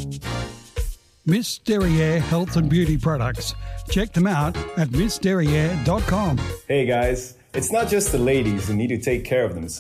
Miss Derriere Health and Beauty Products. Check them out at missderriere.com. Hey guys, it's not just the ladies who need to take care of themselves.